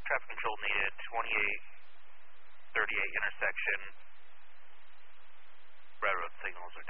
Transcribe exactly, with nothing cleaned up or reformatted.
traffic control needed, twenty-eight thirty-eight intersection. Railroad signals are